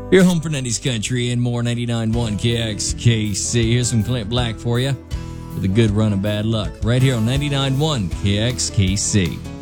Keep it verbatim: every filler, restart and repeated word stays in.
Your home for nineties country and more. Ninety-nine point one K X K C. Here's some Clint Black for you with a good run of bad luck right here on ninety-nine point one K X K C.